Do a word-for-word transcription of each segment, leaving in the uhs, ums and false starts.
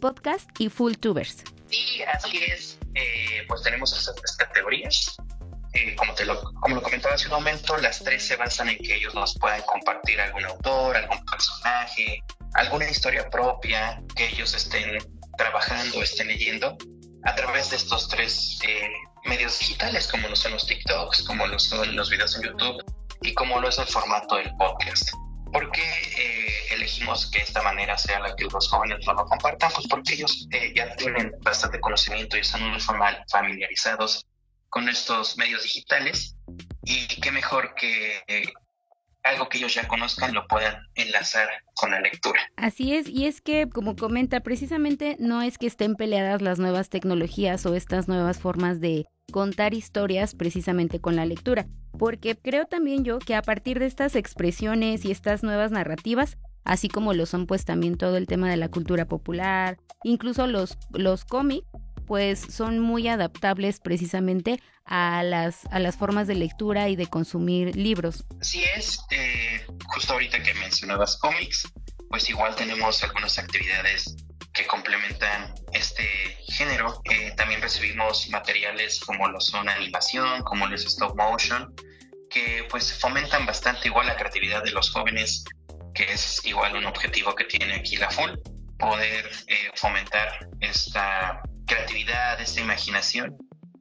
Podcast y Fulltubers. Y así es, eh, pues tenemos esas tres categorías. Eh, como, te lo, como lo comentaba hace un momento, las tres se basan en que ellos nos puedan compartir algún autor, algún personaje, alguna historia propia que ellos estén trabajando, estén leyendo a través de estos tres eh, medios digitales, como lo son los TikToks, como lo son los videos en YouTube y como lo es el formato del podcast. ¿Por qué eh, elegimos que esta manera sea la que los jóvenes no lo compartan? Pues porque ellos eh, ya tienen bastante conocimiento y están muy formal, familiarizados con estos medios digitales, y qué mejor que eh, algo que ellos ya conozcan lo puedan enlazar con la lectura. Así es, y es que, como comenta, precisamente no es que estén peleadas las nuevas tecnologías o estas nuevas formas de contar historias precisamente con la lectura, porque creo también yo que a partir de estas expresiones y estas nuevas narrativas, así como lo son pues también todo el tema de la cultura popular, incluso los, los cómics, pues son muy adaptables precisamente a las, a las formas de lectura y de consumir libros. Así es, eh, justo ahorita que mencionabas cómics, pues igual tenemos algunas actividades que complementan este género. Eh, también recibimos materiales como lo son animación, como lo es stop motion, que pues fomentan bastante igual la creatividad de los jóvenes, que es igual un objetivo que tiene aquí la Full, poder eh, fomentar esta creatividad, esta imaginación.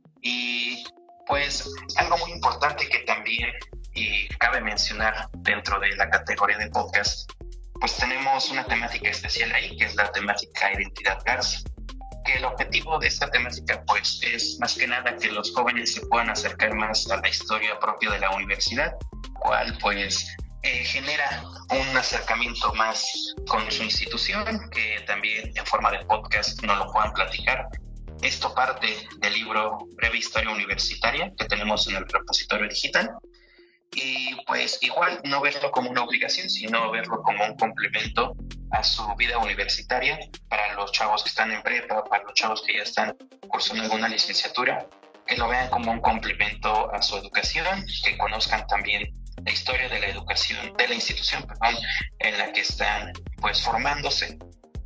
Y pues algo muy importante que también y cabe mencionar dentro de la categoría de podcast, pues tenemos una temática especial ahí, que es la temática Identidad Garza, que el objetivo de esta temática pues es más que nada que los jóvenes se puedan acercar más a la historia propia de la universidad, cual pues eh, genera un acercamiento más con su institución, que también en forma de podcast nos lo puedan platicar. Esto parte del libro Breve Historia Universitaria que tenemos en el repositorio digital, y pues igual no verlo como una obligación, sino verlo como un complemento a su vida universitaria para los chavos que están en prepa, para los chavos que ya están cursando alguna licenciatura, que lo vean como un complemento a su educación, que conozcan también la historia de la educación, de la institución, perdón, en la que están pues formándose.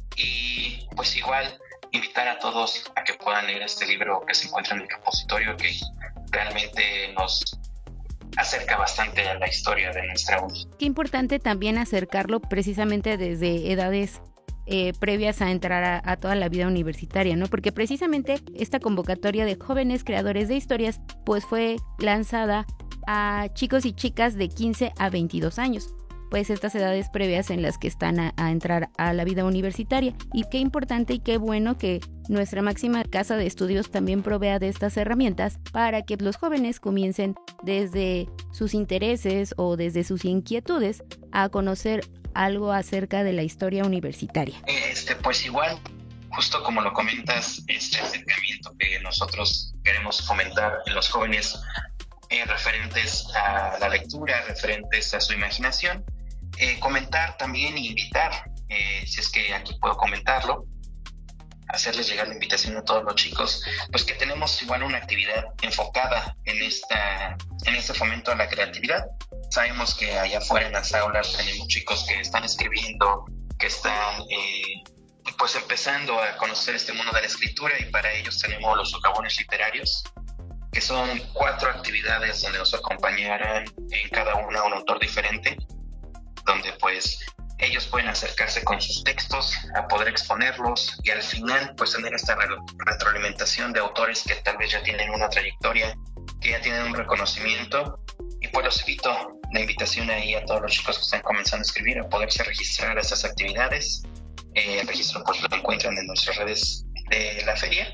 Y pues igual invitar a todos a que puedan leer este libro que se encuentra en el repositorio, que realmente nos acerca bastante a la historia de nuestra uni. Qué importante también acercarlo precisamente desde edades eh, previas a entrar a, a toda la vida universitaria, ¿no? Porque precisamente esta convocatoria de jóvenes creadores de historias pues fue lanzada a chicos y chicas de quince a veintidós años, pues estas edades previas en las que están a, a entrar a la vida universitaria. Y qué importante y qué bueno que nuestra máxima casa de estudios también provea de estas herramientas para que los jóvenes comiencen desde sus intereses o desde sus inquietudes a conocer algo acerca de la historia universitaria. Este, pues igual, justo como lo comentas, este acercamiento que nosotros queremos fomentar en los jóvenes eh, referentes a la lectura, referentes a su imaginación, Eh, comentar también e invitar, eh, si es que aquí puedo comentarlo, hacerles llegar la invitación a todos los chicos, pues que tenemos igual una actividad enfocada en esta en este fomento a la creatividad. Sabemos que allá afuera en las aulas tenemos chicos que están escribiendo, que están eh, pues empezando a conocer este mundo de la escritura, y para ellos tenemos los socavones literarios, que son cuatro actividades donde nos acompañarán en cada una un autor diferente, donde pues ellos pueden acercarse con sus textos a poder exponerlos, y al final pues tener esta re- retroalimentación de autores que tal vez ya tienen una trayectoria, que ya tienen un reconocimiento. Y pues los invito, la invitación ahí a todos los chicos que están comenzando a escribir, a poderse registrar a estas actividades. Eh, el registro pues lo encuentran en nuestras redes de la feria,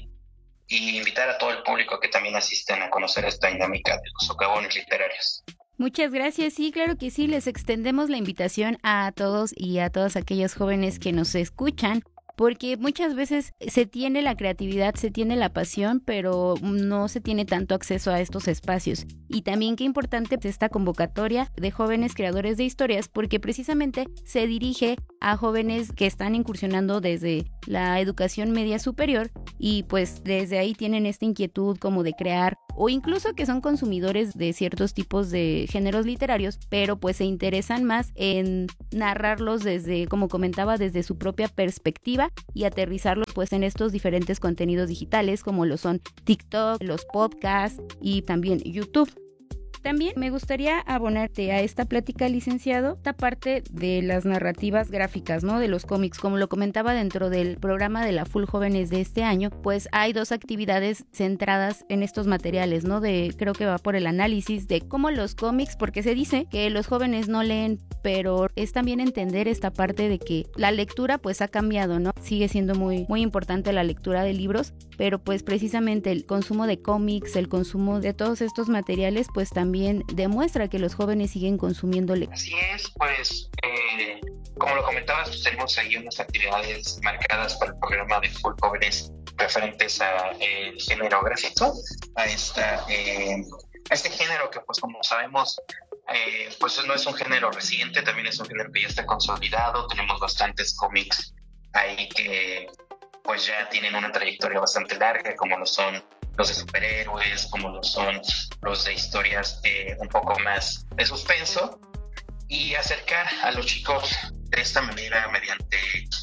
y invitar a todo el público que también asisten a conocer esta dinámica de los socavones literarios. Muchas gracias. Sí, claro que sí, les extendemos la invitación a todos y a todos aquellos jóvenes que nos escuchan, porque muchas veces se tiene la creatividad, se tiene la pasión, pero no se tiene tanto acceso a estos espacios. Y también qué importante esta convocatoria de jóvenes creadores de historias, porque precisamente se dirige a jóvenes que están incursionando desde la educación media superior y pues desde ahí tienen esta inquietud como de crear, o incluso que son consumidores de ciertos tipos de géneros literarios, pero pues se interesan más en narrarlos desde, como comentaba, desde su propia perspectiva y aterrizarlos pues en estos diferentes contenidos digitales como lo son TikTok, los podcasts y también YouTube. También me gustaría abonarte a esta plática, licenciado, esta parte de las narrativas gráficas, ¿no? De los cómics. Como lo comentaba dentro del programa de la Full Jóvenes de este año, pues hay dos actividades centradas en estos materiales, ¿no? De, creo que va por el análisis de cómo los cómics, porque se dice que los jóvenes no leen, pero es también entender esta parte de que la lectura pues ha cambiado, ¿no? Sigue siendo muy, muy importante la lectura de libros, pero pues precisamente el consumo de cómics, el consumo de todos estos materiales, pues también demuestra que los jóvenes siguen consumiendo lectura. Así es, pues eh, como lo comentabas, pues, tenemos ahí unas actividades marcadas para el programa de Full Jóvenes referentes al género gráfico, a, esta, eh, a este género que pues como sabemos eh, pues no es un género reciente, también es un género que ya está consolidado, tenemos bastantes cómics ahí que pues ya tienen una trayectoria bastante larga, como lo son los de superhéroes, como lo son los de historias eh, un poco más de suspenso, y acercar a los chicos de esta manera mediante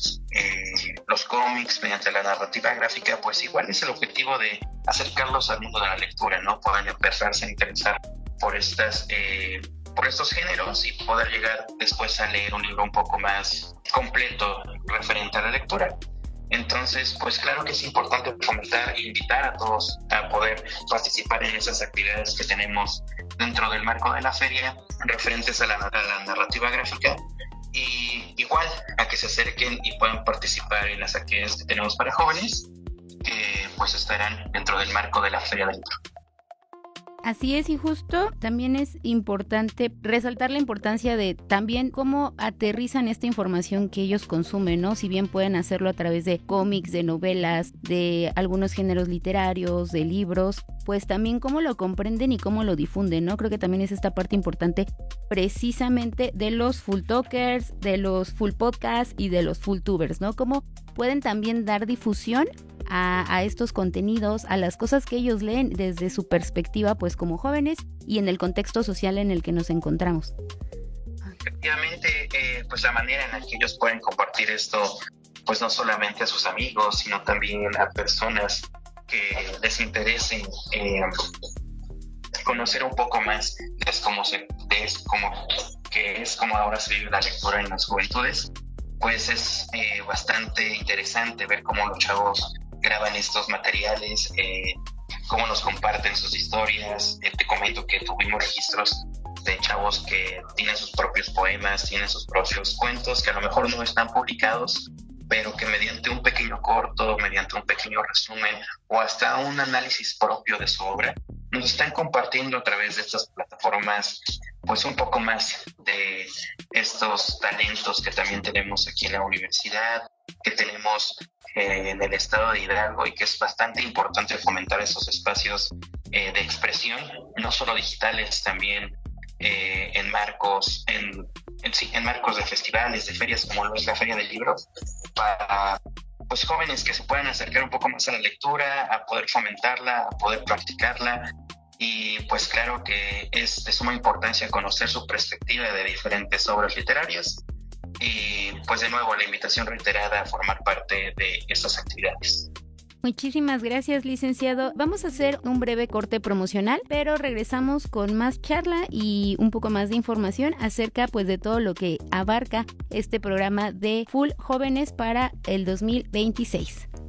eh, los cómics, mediante la narrativa gráfica, pues igual es el objetivo de acercarlos al mundo de la lectura, ¿no? Puedan empezarse a interesar por estas eh, por estos géneros y poder llegar después a leer un libro un poco más completo referente a la lectura. Entonces, pues claro que es importante fomentar e invitar a todos a poder participar en esas actividades que tenemos dentro del marco de la feria referentes a la, a la narrativa gráfica, y igual a que se acerquen y puedan participar en las actividades que tenemos para jóvenes, que pues estarán dentro del marco de la feria del libro. Así es, y justo también es importante resaltar la importancia de también cómo aterrizan esta información que ellos consumen, ¿no? Si bien pueden hacerlo a través de cómics, de novelas, de algunos géneros literarios, de libros, pues también cómo lo comprenden y cómo lo difunden, ¿no? Creo que también es esta parte importante precisamente de los full talkers, de los full podcasts y de los full tubers, ¿no? Cómo pueden también dar difusión A, a estos contenidos, a las cosas que ellos leen desde su perspectiva pues como jóvenes y en el contexto social en el que nos encontramos. Efectivamente, eh, pues la manera en la que ellos pueden compartir esto, pues no solamente a sus amigos, sino también a personas que les interesen eh, conocer un poco más de cómo se de cómo que es cómo ahora se vive la lectura en las juventudes, pues es eh, bastante interesante ver cómo los chavos graban estos materiales, eh, cómo nos comparten sus historias. Eh, te comento que tuvimos registros de chavos que tienen sus propios poemas, tienen sus propios cuentos que a lo mejor no están publicados, pero que mediante un pequeño corto, mediante un pequeño resumen o hasta un análisis propio de su obra, nos están compartiendo a través de estas plataformas pues un poco más de estos talentos que también tenemos aquí en la universidad, que tenemos eh, en el estado de Hidalgo, y que es bastante importante fomentar esos espacios eh, de expresión, no solo digitales, también eh, en marcos en, en, sí, en marcos de festivales, de ferias como lo es la Feria del Libro, para pues jóvenes que se puedan acercar un poco más a la lectura, a poder fomentarla, a poder practicarla. Y pues claro que es de suma importancia conocer su perspectiva de diferentes obras literarias, y pues de nuevo la invitación reiterada a formar parte de estas actividades. Muchísimas gracias, licenciado. Vamos a hacer un breve corte promocional, pero regresamos con más charla y un poco más de información acerca pues de todo lo que abarca este programa de Full Jóvenes para el dos mil veintiséis.